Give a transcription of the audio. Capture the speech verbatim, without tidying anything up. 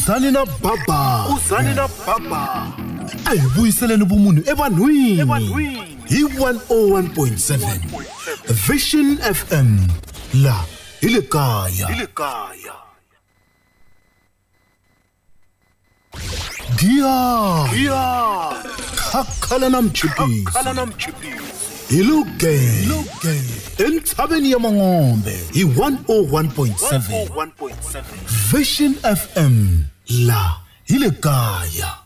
Uzani na baba Uzani na baba ayibuyiseleni ubumuntu ebanwini hi one oh one point seven Vision F M la ile kaya ile kaya Dia Dia Kakhala namchipi Kakhala namchipi Iluke Iluke Entsabeni ya Mangombe hi one oh one point seven Vision F M la ile kaya